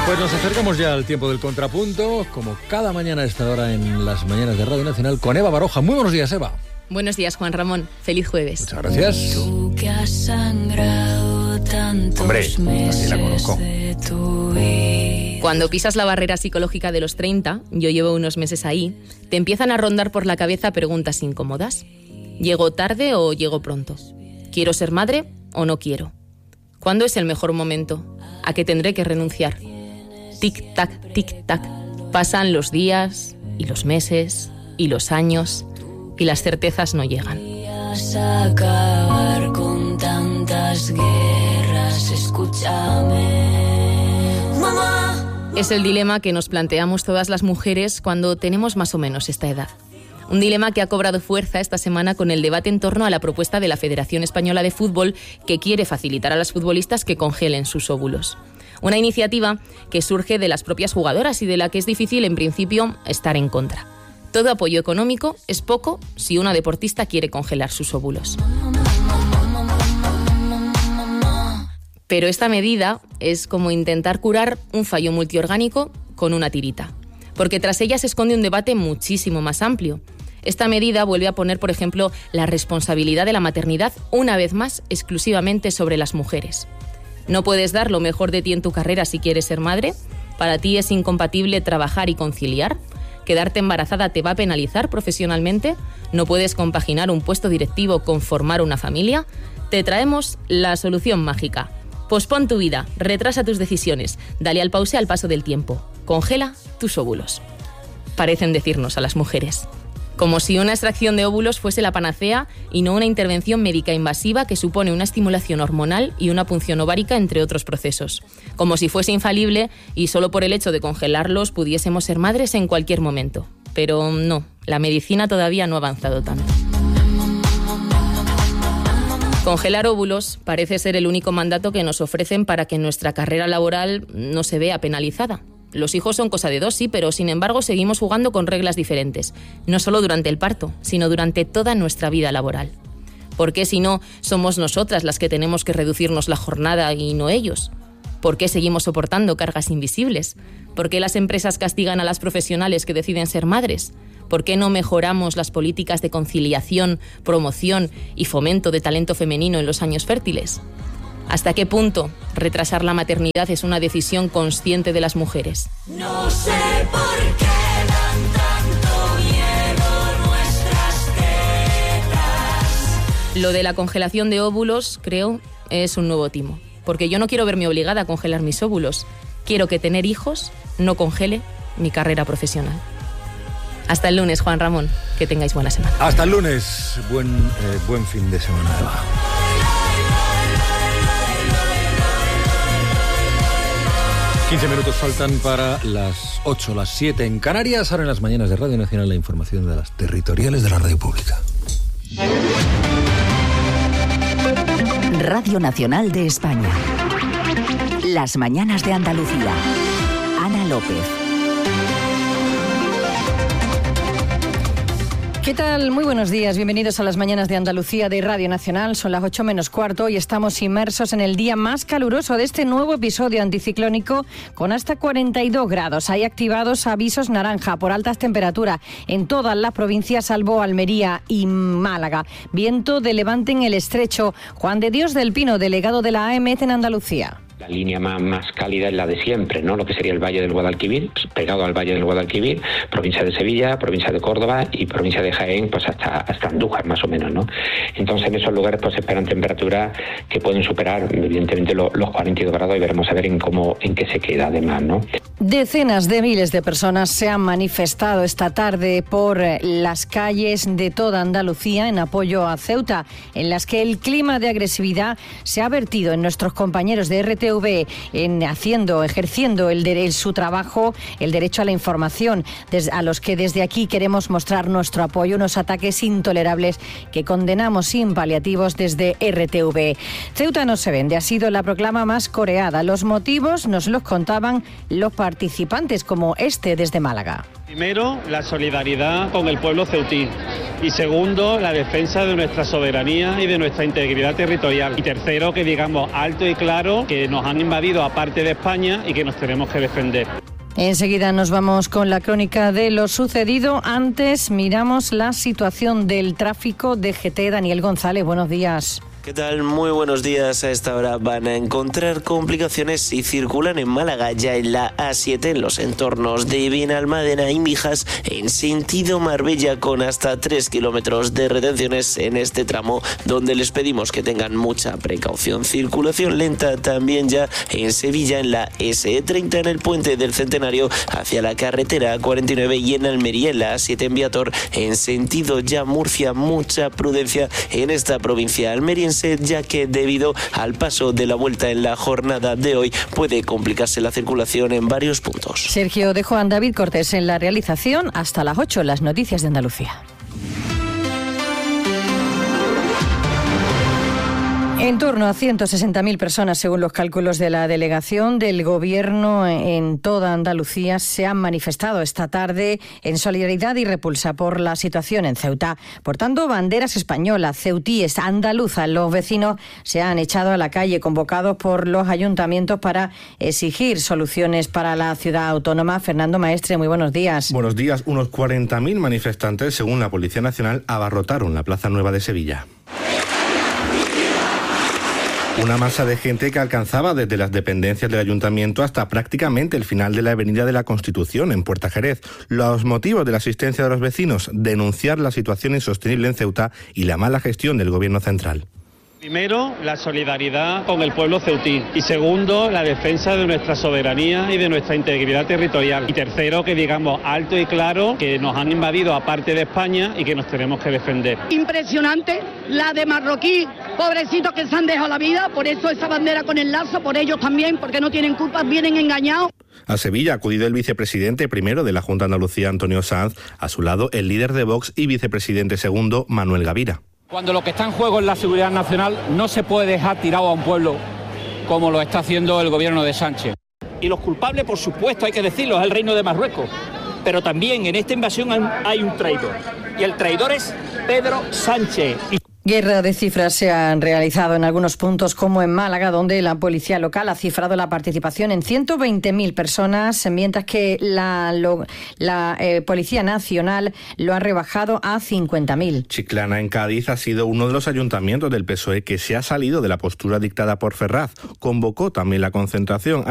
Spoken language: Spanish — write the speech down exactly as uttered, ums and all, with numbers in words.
Pues nos acercamos ya al tiempo del contrapunto, como cada mañana a esta hora en las mañanas de Radio Nacional, con Eva Baroja. Muy buenos días, Eva. Buenos días, Juan Ramón. Feliz jueves. Muchas gracias. Tú que has sangrado tantos Hombre, así la conozco. Cuando pisas la barrera psicológica de los treinta, yo llevo unos meses ahí, te empiezan a rondar por la cabeza preguntas incómodas. ¿Llego tarde o llego pronto? ¿Quiero ser madre o no quiero? ¿Cuándo es el mejor momento? ¿A qué tendré que renunciar? Tic-tac, tic-tac. Pasan los días y los meses y los años y las certezas no llegan. Acabar con tantas guerras, escúchame. Mamá. Es el dilema que nos planteamos todas las mujeres cuando tenemos más o menos esta edad. Un dilema que ha cobrado fuerza esta semana con el debate en torno a la propuesta de la Federación Española de Fútbol, que quiere facilitar a las futbolistas que congelen sus óvulos. Una iniciativa que surge de las propias jugadoras y de la que es difícil, en principio, estar en contra. Todo apoyo económico es poco si una deportista quiere congelar sus óvulos. Pero esta medida es como intentar curar un fallo multiorgánico con una tirita, porque tras ella se esconde un debate muchísimo más amplio. Esta medida vuelve a poner, por ejemplo, la responsabilidad de la maternidad una vez más exclusivamente sobre las mujeres. ¿No puedes dar lo mejor de ti en tu carrera si quieres ser madre? ¿Para ti es incompatible trabajar y conciliar? ¿Quedarte embarazada te va a penalizar profesionalmente? ¿No puedes compaginar un puesto directivo con formar una familia? Te traemos la solución mágica. Pospon tu vida, retrasa tus decisiones, dale al pause al paso del tiempo. Congela tus óvulos. Parecen decirnos a las mujeres. Como si una extracción de óvulos fuese la panacea y no una intervención médica invasiva que supone una estimulación hormonal y una punción ovárica, entre otros procesos. Como si fuese infalible y solo por el hecho de congelarlos pudiésemos ser madres en cualquier momento. Pero no, la medicina todavía no ha avanzado tanto. Congelar óvulos parece ser el único mandato que nos ofrecen para que nuestra carrera laboral no se vea penalizada. Los hijos son cosa de dos, sí, pero sin embargo seguimos jugando con reglas diferentes. No solo durante el parto, sino durante toda nuestra vida laboral. ¿Por qué si no somos nosotras las que tenemos que reducirnos la jornada y no ellos? ¿Por qué seguimos soportando cargas invisibles? ¿Por qué las empresas castigan a las profesionales que deciden ser madres? ¿Por qué no mejoramos las políticas de conciliación, promoción y fomento de talento femenino en los años fértiles? ¿Hasta qué punto retrasar la maternidad es una decisión consciente de las mujeres? No sé por qué dan tanto miedo nuestras tetas. Lo de la congelación de óvulos, creo, es un nuevo timo. Porque yo no quiero verme obligada a congelar mis óvulos. Quiero que tener hijos no congele mi carrera profesional. Hasta el lunes, Juan Ramón. Que tengáis buena semana. Hasta el lunes. Buen, eh, buen fin de semana, Eva. quince minutos faltan para las ocho, las siete en Canarias. Ahora en las mañanas de Radio Nacional la información de las territoriales de la radio pública. Radio Nacional de España. Las mañanas de Andalucía. Ana López. ¿Qué tal? Muy buenos días. Bienvenidos a las mañanas de Andalucía de Radio Nacional. Son las ocho menos cuarto y estamos inmersos en el día más caluroso de este nuevo episodio anticiclónico con hasta cuarenta y dos grados. Hay activados avisos naranja por altas temperaturas en todas las provincias salvo Almería y Málaga. Viento de levante en el estrecho. Juan de Dios del Pino, delegado de la A M E T en Andalucía. La línea más, más cálida es la de siempre, ¿no? Lo que sería el Valle del Guadalquivir, pegado al Valle del Guadalquivir, provincia de Sevilla, provincia de Córdoba y provincia de Jaén, pues hasta, hasta Andújar, más o menos, ¿no? Entonces, en esos lugares pues se esperan temperaturas que pueden superar, evidentemente, lo, los cuarenta y dos grados y veremos a ver en cómo, en qué se queda, además, ¿no? Decenas de miles de personas se han manifestado esta tarde por las calles de toda Andalucía en apoyo a Ceuta, en las que el clima de agresividad se ha vertido en nuestros compañeros de R T V en haciendo, ejerciendo el de, su trabajo, el derecho a la información, des, a los que desde aquí queremos mostrar nuestro apoyo, unos ataques intolerables que condenamos sin paliativos desde R T V. Ceuta no se vende, ha sido la proclama más coreada. Los motivos nos los contaban los partidos participantes, como este desde Málaga. Primero, la solidaridad con el pueblo ceutí. Y segundo, la defensa de nuestra soberanía y de nuestra integridad territorial. Y tercero, que digamos alto y claro que nos han invadido aparte de España y que nos tenemos que defender. Enseguida nos vamos con la crónica de lo sucedido. Antes miramos la situación del tráfico de G T. Daniel González, buenos días. ¿Qué tal? Muy buenos días. A esta hora van a encontrar complicaciones si circulan en Málaga, ya en la A siete, en los entornos de Benalmádena y Mijas, en sentido Marbella, con hasta tres kilómetros de retenciones en este tramo, donde les pedimos que tengan mucha precaución. Circulación lenta también ya en Sevilla, en la ese treinta, en el puente del Centenario, hacia la carretera cuarenta y nueve, y en Almería, en la A siete en Viator, en sentido ya Murcia. Mucha prudencia en esta provincia almeriense, ya que debido al paso de la vuelta en la jornada de hoy puede complicarse la circulación en varios puntos. Sergio de Juan, David Cortés en la realización. Hasta las ocho, las noticias de Andalucía. En torno a ciento sesenta mil personas, según los cálculos de la delegación del Gobierno en toda Andalucía, se han manifestado esta tarde en solidaridad y repulsa por la situación en Ceuta. Portando banderas españolas, ceutíes, andaluzas, los vecinos se han echado a la calle, convocados por los ayuntamientos para exigir soluciones para la ciudad autónoma. Fernando Maestre, muy buenos días. Buenos días. Unos cuarenta mil manifestantes, según la Policía Nacional, abarrotaron la Plaza Nueva de Sevilla. Una masa de gente que alcanzaba desde las dependencias del ayuntamiento hasta prácticamente el final de la Avenida de la Constitución, en Puerta Jerez. Los motivos de la asistencia de los vecinos: denunciar la situación insostenible en Ceuta y la mala gestión del Gobierno central. Primero, la solidaridad con el pueblo ceutí. Y segundo, la defensa de nuestra soberanía y de nuestra integridad territorial. Y tercero, que digamos alto y claro que nos han invadido aparte de España y que nos tenemos que defender. Impresionante la de marroquí, pobrecitos que se han dejado la vida, por eso esa bandera con el lazo, por ellos también, porque no tienen culpa, vienen engañados. A Sevilla ha acudido el vicepresidente primero de la Junta de Andalucía, Antonio Sanz, a su lado el líder de Vox y vicepresidente segundo, Manuel Gavira. Cuando lo que está en juego es la seguridad nacional, no se puede dejar tirado a un pueblo como lo está haciendo el gobierno de Sánchez. Y los culpables, por supuesto, hay que decirlo, es el Reino de Marruecos. Pero también en esta invasión hay un traidor. Y el traidor es Pedro Sánchez. Guerra de cifras se han realizado en algunos puntos, como en Málaga, donde la policía local ha cifrado la participación en ciento veinte mil personas, mientras que la, lo, la eh, Policía Nacional lo ha rebajado a cincuenta mil. Chiclana, en Cádiz, ha sido uno de los ayuntamientos del P S O E que se ha salido de la postura dictada por Ferraz. Convocó también la concentración